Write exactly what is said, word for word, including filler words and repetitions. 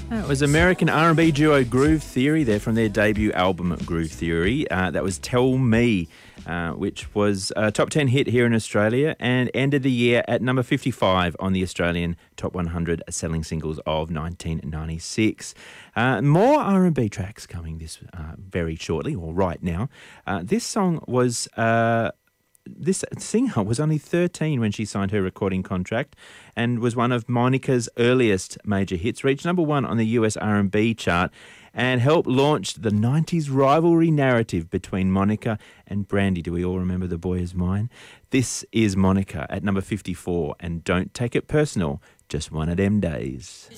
That was American R and B duo Groove Theory there from their debut album Groove Theory. Uh, that was Tell Me, uh, which was a top ten hit here in Australia and ended the year at number fifty-five on the Australian Top one hundred selling singles of nineteen ninety-six. Uh, more R and B tracks coming this uh, very shortly, or right now. Uh, this song was... Uh, This singer was only thirteen when she signed her recording contract and was one of Monica's earliest major hits, reached number one on the U S R and B chart and helped launch the nineties rivalry narrative between Monica and Brandy. Do we all remember The Boy Is Mine? This is Monica at number fifty-four, and Don't Take It Personal, Just One of Them Days.